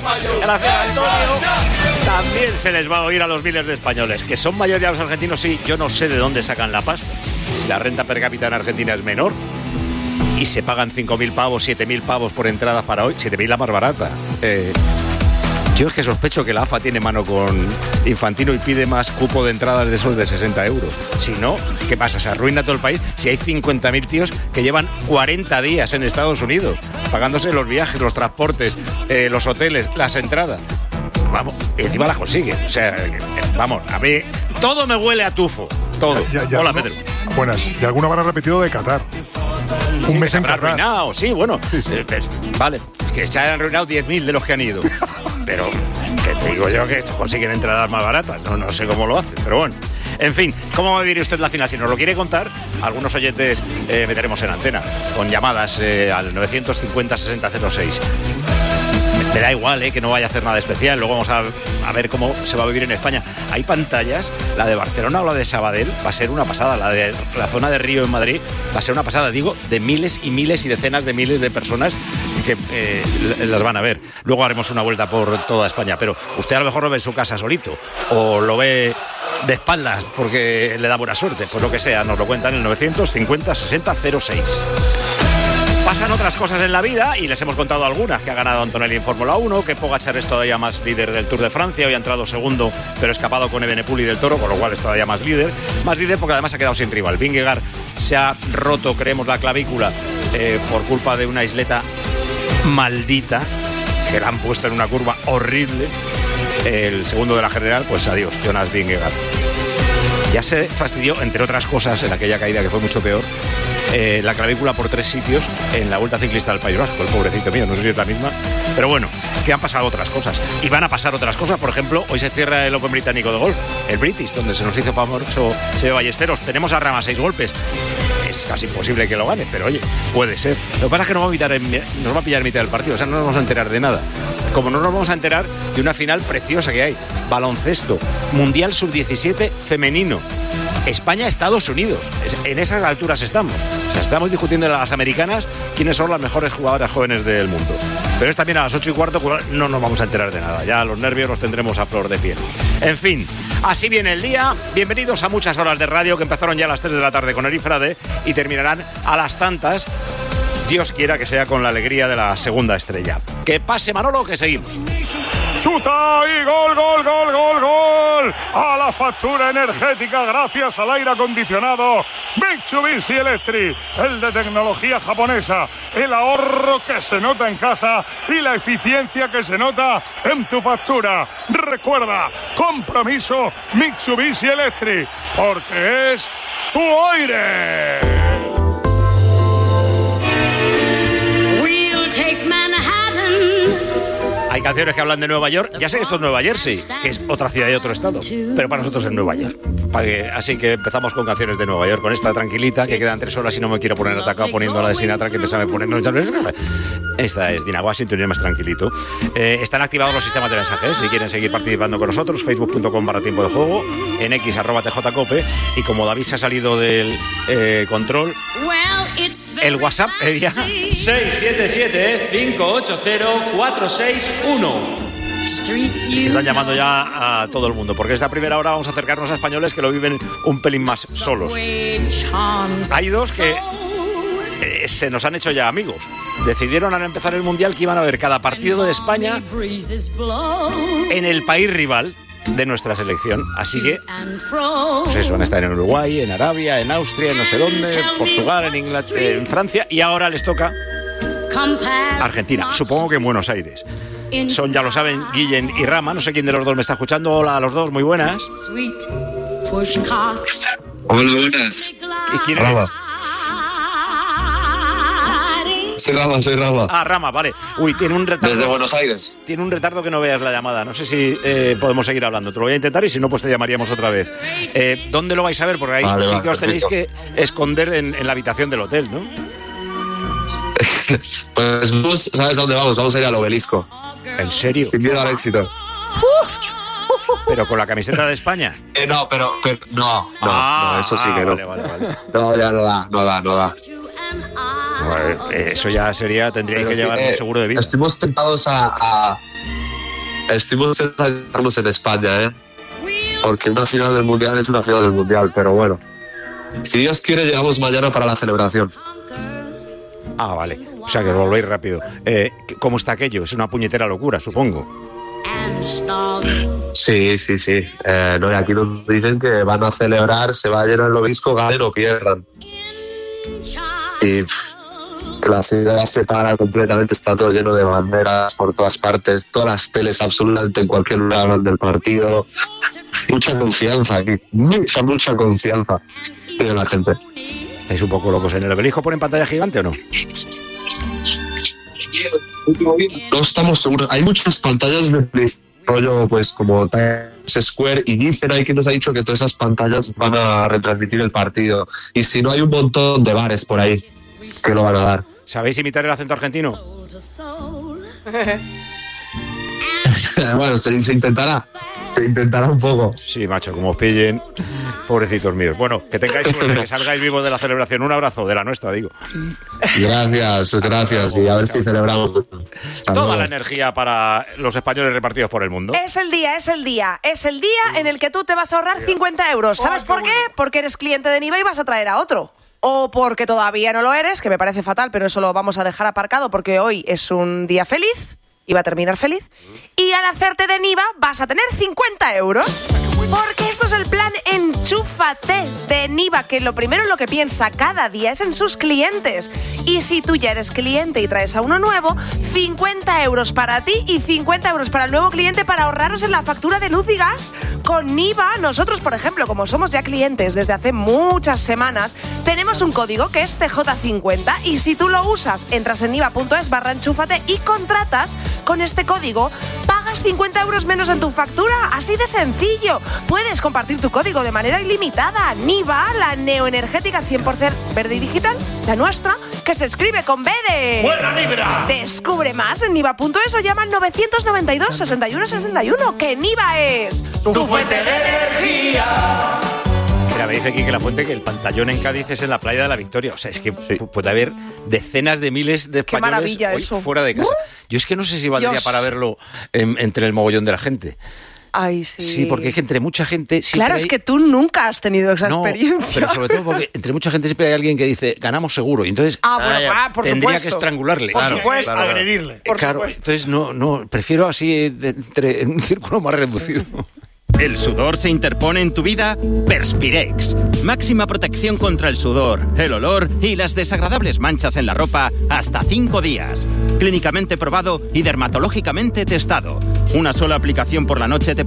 Gracias, Antonio. También se les va a oír a los miles de españoles, que son mayoría los argentinos, sí. Yo no sé de dónde sacan la pasta. Si la renta per cápita en Argentina es menor y se pagan 5.000 pavos, 7.000 pavos por entradas para hoy, 7.000 la más barata. Yo es que sospecho que la AFA tiene mano con Infantino y pide más cupo de entradas de esos de 60 euros. Si no, ¿qué pasa? ¿Se arruina todo el país? Si hay 50.000 tíos que llevan 40 días en Estados Unidos, pagándose los viajes, los transportes, los hoteles, las entradas. Vamos, y encima las consiguen. O sea, vamos, a mí todo me huele a tufo. Todo. Ya, Hola, no, Pedro. Buenas. Y alguno habrá repetido de Qatar. Un mes en Qatar. Arruinado, sí, bueno. Sí. Vale, que se han arruinado 10.000 de los que han ido. Pero que te digo yo que consiguen entradas más baratas. No sé cómo lo hacen, pero bueno. En fin, ¿cómo va a vivir usted la final? Si nos lo quiere contar, algunos oyentes meteremos en antena con llamadas al 950-6006. Me da igual, que no vaya a hacer nada especial. Luego vamos a ver cómo se va a vivir en España. Hay pantallas, la de Barcelona o la de Sabadell va a ser una pasada. La de la zona de Río en Madrid va a ser una pasada, digo, de miles y miles y decenas de miles de personas que las van a ver. Luego haremos una vuelta por toda España, pero usted a lo mejor lo ve en su casa solito o lo ve de espaldas porque le da buena suerte. Pues lo que sea, nos lo cuentan en el 950-6006. Pasan otras cosas en la vida y les hemos contado algunas, que ha ganado Antonelli en Fórmula 1, que Pogačar es todavía más líder del Tour de Francia, hoy ha entrado segundo, pero escapado con Evenepoel y del Toro, con lo cual es todavía más líder porque además ha quedado sin rival. Vingegaard se ha roto, creemos, la clavícula por culpa de una isleta maldita, que la han puesto en una curva horrible. El segundo de la general, pues adiós, Jonas Vingegaard. Ya se fastidió, entre otras cosas, en aquella caída que fue mucho peor, la clavícula por 3 sitios en la Vuelta Ciclista del País Vasco, el pobrecito mío, no sé si es la misma, pero bueno, que han pasado otras cosas y van a pasar otras cosas. Por ejemplo, hoy se cierra el Open británico de golf, el British, donde se nos hizo famoso Seve Ballesteros. Tenemos a Rama 6 golpes, es casi imposible que lo gane, pero oye, puede ser. Lo que pasa es que nos va a pillar en mitad del partido, o sea, no nos vamos a enterar de nada, como no nos vamos a enterar de una final preciosa que hay, baloncesto, Mundial Sub-17 femenino, España-Estados Unidos. En esas alturas estamos. O sea, estamos discutiendo a las americanas quiénes son las mejores jugadoras jóvenes del mundo. Pero es también a las 8:15, no nos vamos a enterar de nada. Ya los nervios los tendremos a flor de piel. En fin, así viene el día. Bienvenidos a Muchas Horas de Radio, que empezaron ya a las 3 de la tarde con Erifrade y terminarán a las tantas. Dios quiera que sea con la alegría de la segunda estrella. Que pase Manolo, que seguimos. Chuta y gol, gol, gol, gol, gol. A la factura energética gracias al aire acondicionado Mitsubishi Electric, el de tecnología japonesa, el ahorro que se nota en casa y la eficiencia que se nota en tu factura. Recuerda, compromiso Mitsubishi Electric, porque es tu aire. We'll take Manhattan. Hay canciones que hablan de Nueva York. Ya sé que esto es Nueva Jersey, que es otra ciudad y otro estado, pero para nosotros es Nueva York. Así que empezamos con canciones de Nueva York, con esta tranquilita, que quedan 3 horas y no me quiero poner atacado poniendo la de Sinatra, que empezaba a poner... Esta es Dina Washington y es más tranquilito. Están activados los sistemas de mensajes. Si quieren seguir participando con nosotros, facebook.com/tiempo de juego, en x @tjcope, y como David se ha salido del control, el WhatsApp sería 677-580-461. que están llamando ya a todo el mundo, porque esta primera hora vamos a acercarnos a españoles que lo viven un pelín más solos. Hay dos que se nos han hecho ya amigos. Decidieron al empezar el Mundial que iban a ver cada partido de España en el país rival de nuestra selección. Así que, pues eso, van a estar en Uruguay, en Arabia, en Austria, en no sé dónde, Portugal, en Inglaterra, en Francia, y ahora les toca Argentina, supongo que en Buenos Aires. Son, ya lo saben, Guillén y Rama. No sé quién de los dos me está escuchando. Hola a los dos, muy buenas. Hola, buenas. ¿Y quién eres? Soy Rama. Ah, Rama, vale. Uy, tiene un retardo. Desde Buenos Aires. Tiene un retardo que no veas la llamada. No sé si podemos seguir hablando. Te lo voy a intentar y si no, pues te llamaríamos otra vez. ¿Dónde lo vais a ver? Porque ahí sí que os tenéis que esconder en la habitación del hotel, ¿no? Pues vos sabes a dónde vamos. Vamos a ir al Obelisco. ¿En serio? Sin miedo al éxito. ¿Pero con la camiseta de España? No, pero no, eso sí que no. Vale. No, ya no da. Bueno, eso ya sería, tendría que llevar un seguro de vida. Estuvimos tentados a Estoy muy cerca de quedarnos en España, porque una final del Mundial es una final del Mundial, pero bueno. Si Dios quiere, llegamos mañana para la celebración. Ah, vale. O sea, que os volvéis rápido. ¿Cómo está aquello? Es una puñetera locura, supongo. Sí. No, y aquí nos dicen que van a celebrar, se va a llenar el obelisco, ganen o pierdan. Y la ciudad se para completamente, está todo lleno de banderas por todas partes, todas las teles absolutamente en cualquier lugar hablan del partido. Mucha confianza aquí, mucha confianza tiene la gente. ¿Estáis un poco locos? ¿En el obelisco ponen pantalla gigante o no? No estamos seguros. Hay muchas pantallas de rollo, pues como Times Square, y dicen, hay quien nos ha dicho que todas esas pantallas van a retransmitir el partido. Y si no, hay un montón de bares por ahí que lo van a dar. ¿Sabéis imitar el acento argentino? Bueno, se intentará. Se intentará un poco. Sí, macho, como os pillen, pobrecitos míos. Bueno, que tengáis suerte, que salgáis vivos de la celebración. Un abrazo, de la nuestra, digo. Gracias. Y a ver si celebramos. Toda la energía para los españoles repartidos por el mundo. Es el día en el que tú te vas a ahorrar 50 euros. ¿Sabes por qué? Porque eres cliente de Niva y vas a traer a otro. O porque todavía no lo eres, que me parece fatal, pero eso lo vamos a dejar aparcado porque hoy es un día feliz. Y va a terminar feliz. Y al hacerte de Niva vas a tener 50 euros. Porque esto es el plan Enchúfate de Niva, que lo primero en lo que piensa cada día es en sus clientes. Y si tú ya eres cliente y traes a uno nuevo, 50 euros para ti y 50 euros para el nuevo cliente para ahorraros en la factura de luz y gas. Con Niva, nosotros, por ejemplo, como somos ya clientes desde hace muchas semanas, tenemos un código que es TJ50 y si tú lo usas, entras en niva.es/enchúfate y contratas con este código, pagas 50 euros menos en tu factura. Así de sencillo. Puedes compartir tu código de manera ilimitada. Niva, la neoenergética 100% verde y digital, la nuestra, que se escribe con B de... ¡Buena vibra! Descubre más en niva.es o llama al 992 61 61, que Niva es tu fuente de energía. Mira, me dice aquí que la fuente, que el pantallón en Cádiz es en la playa de la Victoria. O sea, es que puede haber decenas de miles de españoles hoy eso. Fuera de casa. Yo es que no sé si valdría para verlo entre el mogollón de la gente. Ay, sí. Sí, porque es que entre mucha gente... Claro, es que tú nunca has tenido esa experiencia. Pero sobre todo porque entre mucha gente siempre hay alguien que dice, ganamos seguro. Y entonces por tendría supuesto. que estrangularle. Por supuesto. Agredirle. Claro, entonces no, prefiero así en un círculo más reducido. ¿El sudor se interpone en tu vida? Perspirex. Máxima protección contra el sudor, el olor y las desagradables manchas en la ropa hasta 5 días. Clínicamente probado y dermatológicamente testado. Una sola aplicación por la noche te